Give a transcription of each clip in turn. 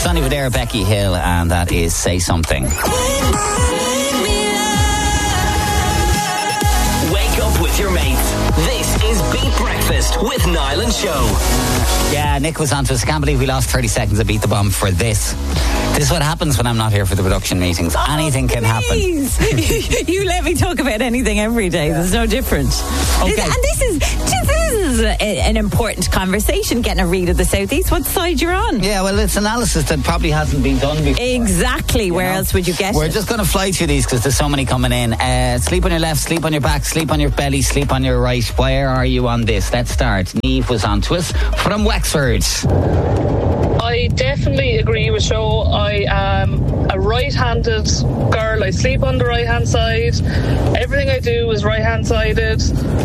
Sonny Vadera, Becky Hill, and that is Say Something. Wake up with your mates. This is Beat Breakfast with Niall and Show. Yeah, Nick was on to us. I can't believe we lost 30 seconds of Beat the Bomb for this. This is what happens when I'm not here for the production meetings. Anything can happen. You let me talk about anything every day. There's no difference. Okay. And this is an important conversation, getting a read of the Southeast. What side you're on? Yeah, well, it's analysis that probably hasn't been done before. Exactly. Where else would you get We're it? just going to fly through these because there's so many coming in. Sleep on your left, sleep on your back, sleep on your belly, sleep on your right. Where are you on this? Let's start. Neve was on to us from Wexford. I definitely agree with Show. I am a right-handed girl. I sleep on the right-hand side. Everything I do is right-hand-sided.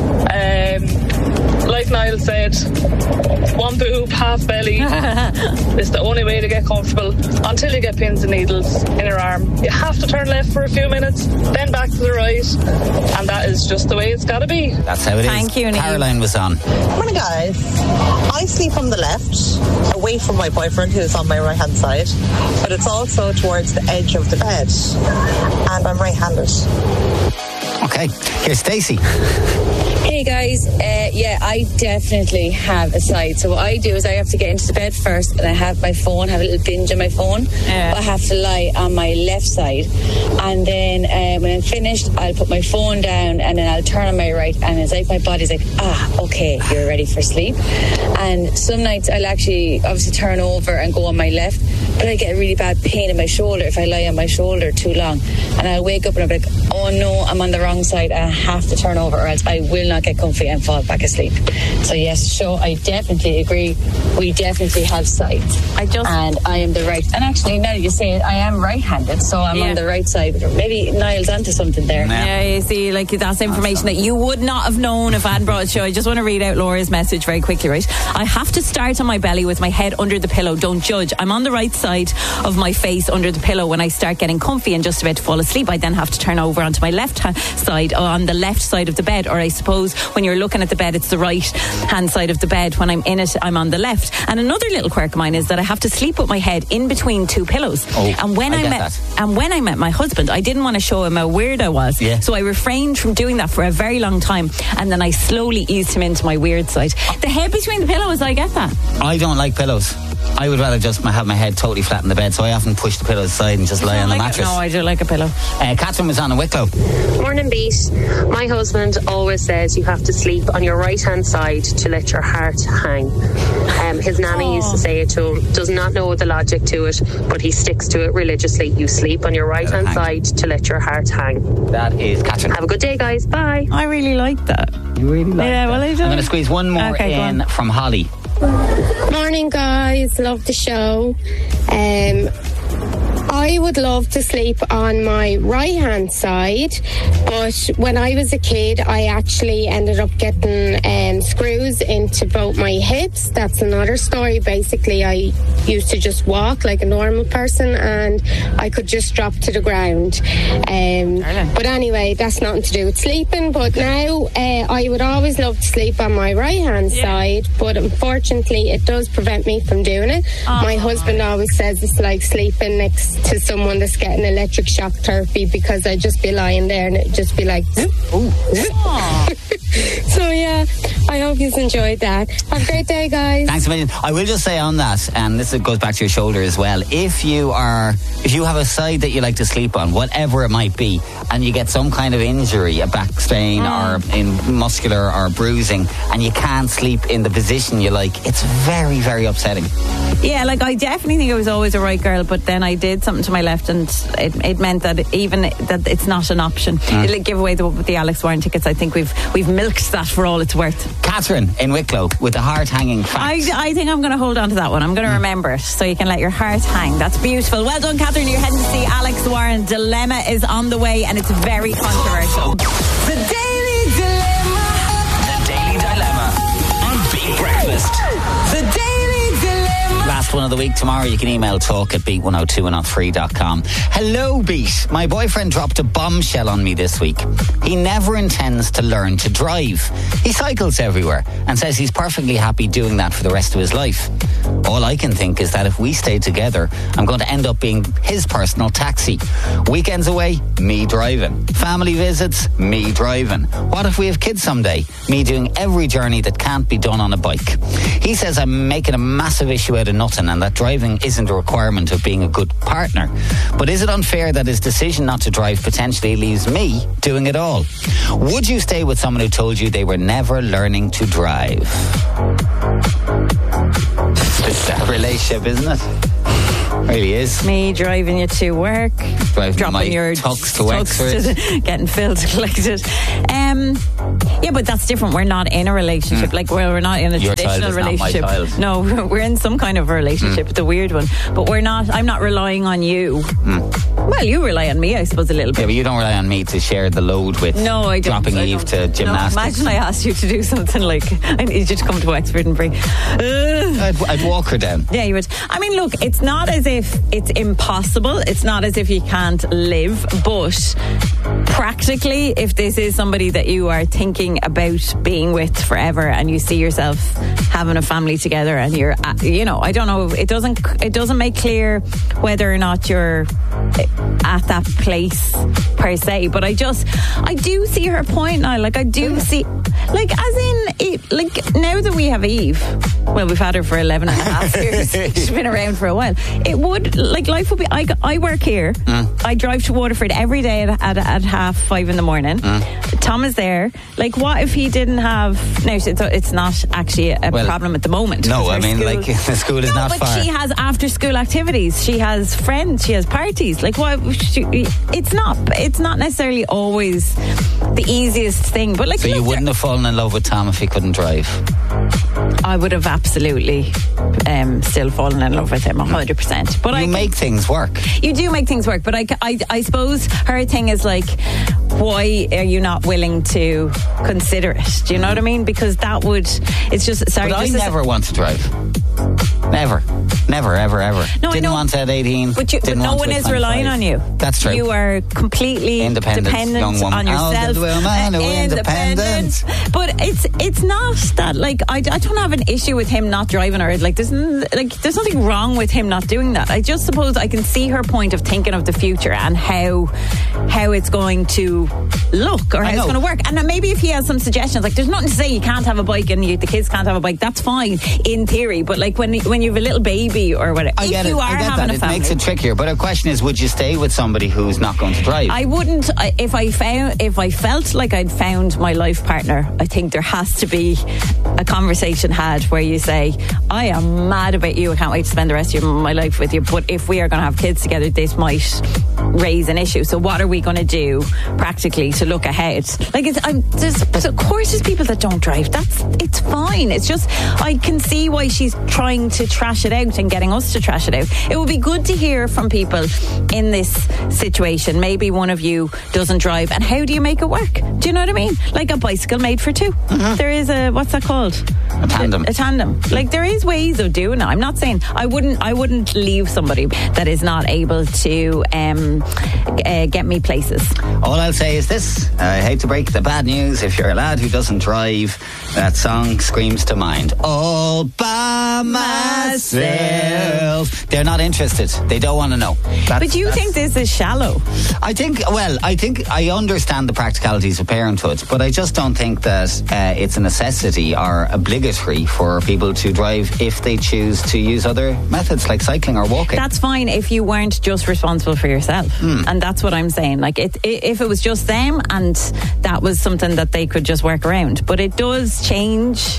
Like Niall said, one boob, half belly is the only way to get comfortable until you get pins and needles in your arm. You have to turn left for a few minutes, then back to the right, and that is just the way it's got to be. That's how it is. Thank you, Neve. Caroline was on. Morning, guys. I sleep on the left, away from my boyfriend, who's on my right-hand side, but it's also towards the edge of the bed, and I'm right-handed. Okay, here's Stacey. Hey guys, I definitely have a side. So what I do is I have to get into the bed first, and I have my phone, have a little binge on my phone. I have to lie on my left side, and then when I'm finished, I'll put my phone down, and then I'll turn on my right, and it's like my body's like, okay, you're ready for sleep. And some nights I'll actually obviously turn over and go on my left, but I get a really bad pain in my shoulder if I lie on my shoulder too long, and I'll wake up and I'll be like, oh no, I'm on the wrong side, and I have to turn over or else I will not get comfy and fall back asleep. So yes, Show, I definitely agree. We definitely have sides. And I am the right. And actually, now that you say it, I am right-handed, so I'm on the right side. Maybe Niall's onto something there. Yeah, you see, like that's information that you would not have known if I hadn't brought it to you. I just want to read out Laura's message very quickly, right? I have to start on my belly with my head under the pillow. Don't judge. I'm on the right side of my face under the pillow. When I start getting comfy and just about to fall asleep, I then have to turn over onto my left side, on the left side of the bed. Or I suppose when you're looking at the bed, it's the right hand side of the bed. When I'm in it, I'm on the left. And another little quirk of mine is that I have to sleep with my head in between two pillows. And when I met my husband, I didn't want to show him how weird I was. So I refrained from doing that for a very long time, and then I slowly eased him into my weird side. The head between the pillows, I get that. I don't like pillows. I would rather just have my head totally flat in the bed, so I often push the pillow aside and just lie on the mattress. No, I do like a pillow. Catherine was on in Wicklow. Morning, Beat. My husband always says you have to sleep on your right-hand side to let your heart hang. His nanny used to say it to him. Does not know the logic to it, but he sticks to it religiously. You sleep on your right-hand side to let your heart hang. That is Catherine. Have a good day, guys. Bye. I really like that. You really like that? Well, I I'm going to squeeze one more in from Holly. Morning, guys. Love the show. I would love to sleep on my right-hand side, but when I was a kid, I actually ended up getting screws into both my hips. That's another story. Basically, I used to just walk like a normal person, and I could just drop to the ground. But anyway, that's nothing to do with sleeping. But now, I would always love to sleep on my right-hand side, but unfortunately, it does prevent me from doing it. My husband always says it's like sleeping next to someone that's getting electric shock therapy, because I'd just be lying there and it'd just be like zoop, zoop. So yeah, I hope you've enjoyed that. Have a great day, guys. Thanks a million. I will just say on that, and this goes back to your shoulder as well, if you have a side that you like to sleep on, whatever it might be, and you get some kind of injury, a back strain or in muscular or bruising, and you can't sleep in the position you like, it's very, very upsetting. Yeah, like I definitely think I was always a right girl, but then I did something to my left, and it meant that even that it's not an option. It'll give away the Alex Warren tickets. I think we've milked that for all it's worth. Catherine in Wicklow with the heart hanging facts. I think I'm going to hold on to that one. I'm going to remember it, so you can let your heart hang. That's beautiful. Well done, Catherine. You're heading to see Alex Warren. Dilemma is on the way, and it's very controversial. The Daily Dilemma. The Daily Dilemma on Beat Breakfast. The Daily Dilemma. Last one of the week tomorrow. You can email talk@beat102103.com. Hello, Beat. My boyfriend dropped a bombshell on me this week. He never intends to learn to drive. He cycles everywhere and says he's perfectly happy doing that for the rest of his life. All I can think is that if we stay together, I'm going to end up being his personal taxi. Weekends away, me driving. Family visits, me driving. What if we have kids someday? Me doing every journey that can't be done on a bike. He says I'm making a massive issue out of nothing and that driving isn't a requirement of being a good partner. But is it unfair that his decision not to drive potentially leaves me doing it all? Would you stay with someone who told you they were never learning to drive? It's that relationship, isn't it? Really is. Me driving you to work, driving my your tux to Wexford, getting filled to collected. Yeah, but that's different. We're not in a relationship. Like we're not in a Your traditional child is relationship. not my child. No, we're in some kind of a relationship. The weird one. But we're not. I'm not relying on you. Well, you rely on me, I suppose, a little bit. Yeah, but you don't rely on me to share the load with. No, I don't. Dropping Eve to gymnastics. No, imagine I asked you to do something like I need you to come to Wexford and bring. I'd walk her down. Yeah, you would. I mean, look, it's not as if it's impossible. It's not as if you can't live, but practically, if this is somebody that you are thinking about being with forever and you see yourself having a family together and you're, I don't know, it doesn't make clear whether or not you're at that place per se, but I do see her point now. Like, I do see, like, as in, like, now that we have Eve, well, we've had her for 11 and a half years. She's been around for a while. It would, like, life would be, I work here. I drive to Waterford every day at 5:30 in the morning. Tom is there. Like, what if he didn't have, no, it's not actually a problem at the moment. No, I mean, like, the school is not far. But she has after school activities. She has friends. She has parties. Like, what? It's not necessarily always the easiest thing. But like, so you wouldn't have fallen in love with Tom if he couldn't drive? I would have absolutely still fallen in love with him 100%. But you make things work. You do make things work, but I suppose her thing is like, why are you not willing to consider it? Do you know what I mean? Because that would, it's just, sorry. But I never want to drive. Never, ever. No, didn't want to at 18. But no one is relying on you. That's true. You are completely dependent young woman. on yourself. Independent. But it's not that, like, I don't have an issue with him not driving her. Like, there's nothing wrong with him not doing that. I just suppose I can see her point of thinking of the future and how it's going to look or how it's going to work. And then maybe if he has some suggestions, like, there's nothing to say you can't have a bike and the kids can't have a bike. That's fine in theory. But like when you have a little baby or whatever, I get it. It makes it trickier. But a question is, would you stay with somebody who's not going to drive? I wouldn't. If I felt like I'd found my life partner, I think there has to be a conversation had where you say, I am mad about you. I can't wait to spend the rest of my life with you. But if we are going to have kids together, this might raise an issue. So what are we going to do practically to look ahead? Like, of course there's people that don't drive. It's fine. It's just, I can see why she's trying to trash it out and getting us to trash it out. It would be good to hear from people in this situation. Maybe one of you doesn't drive, and how do you make it work? Do you know what I mean? Like a bicycle made for two. There is what's that called? A tandem. A tandem. Like, there is ways of doing it. I'm not saying I wouldn't leave somebody that is not able to get me places. All I'll say is this: I hate to break the bad news. If you're a lad who doesn't drive, that song screams to mind. All by myself. They're not interested. They don't want to know. But do you think this is shallow? I think I understand the practicalities of parenthood, but I just don't think that it's a necessity or obligatory for people to drive if they choose to use other methods like cycling or walking. That's fine if you weren't just responsible for yourself. And that's what I'm saying. Like, if it was just them and that was something that they could just work around. But it does change,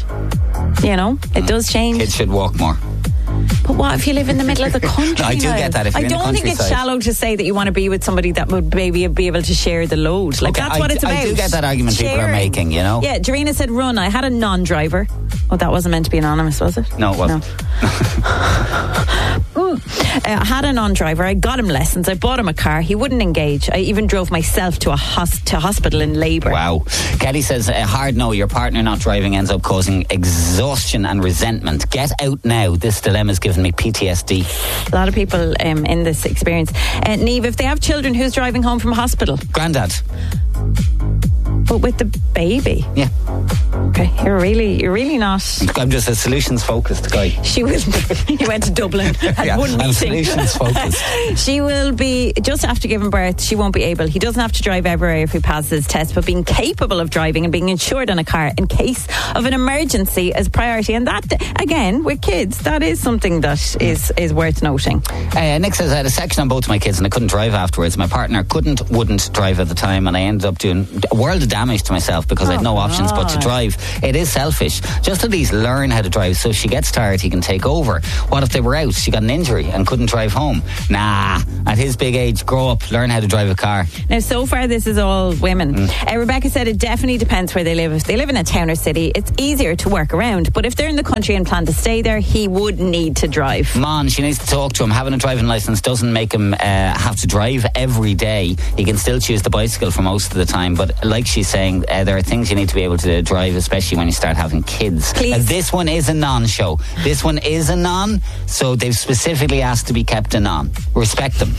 it does change. Kids should walk more. But what if you live in the middle of the country? I do get that. I don't think it's shallow to say that you want to be with somebody that would maybe be able to share the load. Like, that's what it's about. I do get that argument people are making, Yeah, Jarina said run. I had a non-driver. Oh, that wasn't meant to be anonymous, was it? No, it wasn't. had a non-driver. I got him lessons. I bought him a car. He wouldn't engage. I even drove myself to hospital in labour. Wow. Kelly says, hard no. Your partner not driving ends up causing exhaustion and resentment. Get out now. This dilemma's given me PTSD. A lot of people in this experience. Niamh, if they have children, who's driving home from hospital? Granddad. But with the baby? Yeah. Okay, you're really not. I'm just a solutions focused guy. She will. He went to Dublin. Had one meeting. I'm solutions focused. She will be just after giving birth. She won't be able. He doesn't have to drive everywhere if he passes his test, but being capable of driving and being insured on a car in case of an emergency is priority. And that, again, with kids, that is something that is worth noting. Nick says, I had a section on both my kids and I couldn't drive afterwards. My partner wouldn't drive at the time, and I ended up doing a world of damage to myself because I had no options but to drive. It is selfish. Just at least learn how to drive, so if she gets tired he can take over. What if they were out, she got an injury and couldn't drive home? Nah, at his big age, grow up, learn how to drive a car. Now, so far this is all women. Rebecca said it definitely depends where they live. If they live in a town or city, it's easier to work around, but if they're in the country and plan to stay there, he would need to drive. Mon, she needs to talk to him. Having a driving licence doesn't make him have to drive every day. He can still choose the bicycle for most of the time, but like she's saying, there are things you need to be able to drive, especially when you start having kids. This one is a non-show. This one is a non, so they've specifically asked to be kept a non. Respect them.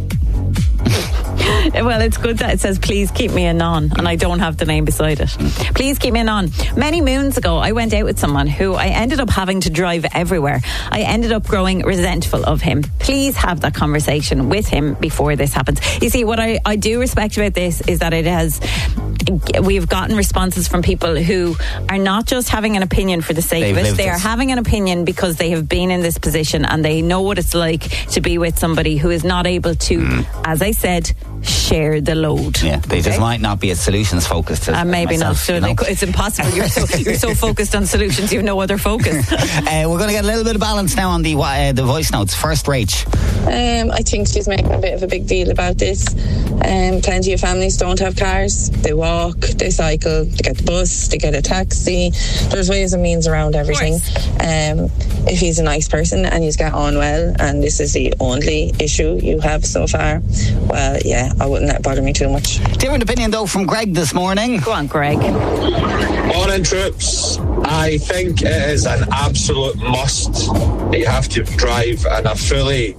Well, it's good that it says please keep me a non and I don't have the name beside it. Please keep me a non. Many moons ago I went out with someone who I ended up having to drive everywhere. I ended up growing resentful of him. Please have that conversation with him before this happens. You see, what I do respect about this is that we've gotten responses from people who are not just having an opinion for the sake of it. They are having an opinion because they have been in this position and they know what it's like to be with somebody who is not able to, as I said, share the load. Yeah, they just might not be as solutions focused as maybe myself, not. So it's impossible. You're so focused on solutions, you have no other focus. We're going to get a little bit of balance now on the voice notes. First, Rach. I think she's making a bit of a big deal about this. Plenty of families don't have cars. They walk, they cycle, they get the bus, they get a taxi. There's ways and means around everything. If he's a nice person and he's got on well and this is the only issue you have so far, well, yeah, I wouldn't let it bother me too much. Different opinion though from Greg this morning. Go on, Greg. Morning, troops. I think it is an absolute must that you have to drive, and I fully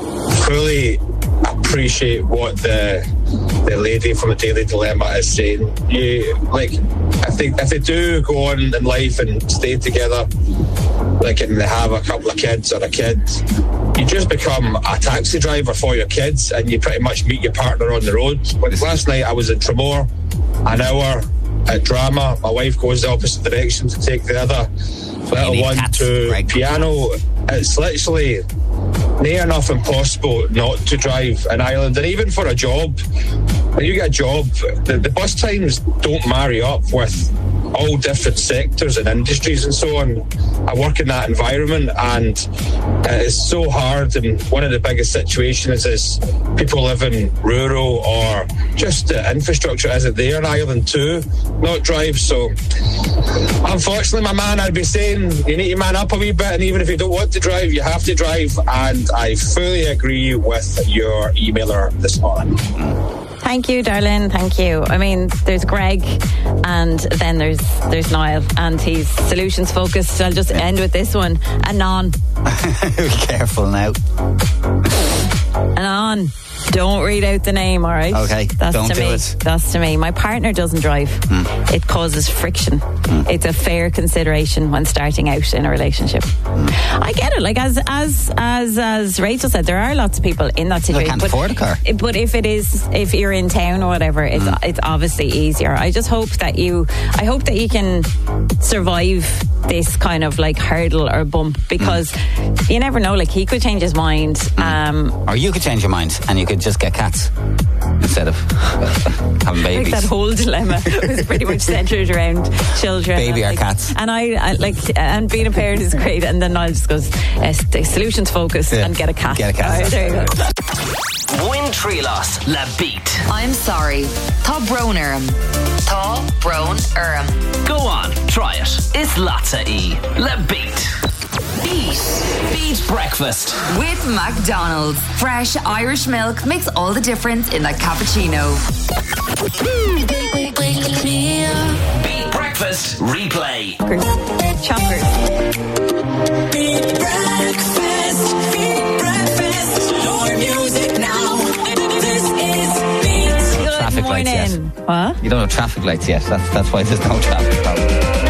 appreciate what the lady from the Daily Dilemma is saying. If they do go on in life and stay together, and they have a couple of kids or a kid, you just become a taxi driver for your kids and you pretty much meet your partner on the road. Last night I was in Tramore, an hour at drama. My wife goes the opposite direction to take the other little one to piano. It's literally near enough impossible not to drive in Ireland. And even for a job, when you get a job, the bus times don't marry up with all different sectors and industries and so on. I work in that environment and it's so hard, and one of the biggest situations is people live in rural or just the infrastructure isn't there in Ireland to not drive. So unfortunately, my man, I'd be saying you need to man up a wee bit, and even if you don't want to drive, you have to drive. And I fully agree with your emailer this morning. Thank you, darling. Thank you. I mean, there's Greg and then there's Niall, and he's solutions focused. I'll just end with this one. Anon. Be careful now. Anon. Don't read out the name, all right? Okay, don't do it. That's to me. My partner doesn't drive. It causes friction. It's a fair consideration when starting out in a relationship. I get it. Like as Rachel said, there are lots of people in that situation. They can't afford a car. But if you're in town or whatever, it's obviously easier. I just hope that you can survive this kind of like hurdle or bump, because you never know. Like, he could change his mind, or you could change your mind and you could just get cats instead of having babies. Like that whole dilemma was pretty much centred around children, baby or cats. And I and being a parent is great. And then Niall just goes solutions focused and get a cat. Get a cat. Right, there you go. Win Trilas La Beat. I'm sorry. Tá Brón Go on, try it. It's Latza E. La Beat. Beat Breakfast. With McDonald's. Fresh Irish milk makes all the difference in a cappuccino. Beat Breakfast replay. Choppers. Beat Breakfast. Beat Breakfast. Your music now. This is Beat. Good Traffic lights yet. morning. What? You don't have traffic lights yet. That's why there's no traffic problem.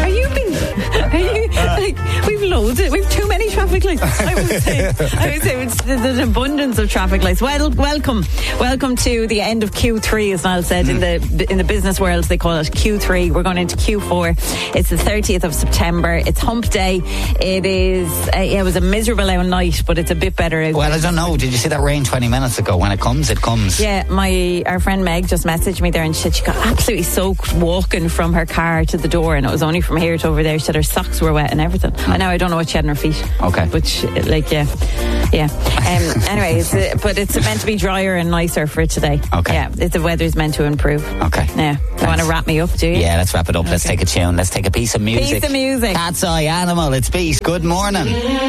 We've loads. We've too many traffic lights. I would say there's an abundance of traffic lights. Well, welcome to the end of Q3, as Niall said. In the business world, they call it Q3. We're going into Q4. It's the 30th of September. It's Hump Day. It is. It was a miserable out night, but it's a bit better out. Well, I don't know. Did you see that rain 20 minutes ago? When it comes, it comes. Yeah, our friend Meg just messaged me there and she got absolutely soaked walking from her car to the door, and it was only from here to over there. She said her socks were wet and everything. I know, I don't know what she had on her feet. Okay. But yeah. Anyway, but it's meant to be drier and nicer for today. Okay. Yeah, the weather's meant to improve. Okay. Yeah. You want to wrap me up, do you? Yeah, let's wrap it up. Let's take a tune. Let's take a piece of music. Piece of music. Cat's Eye Animal. It's Beat. Good morning.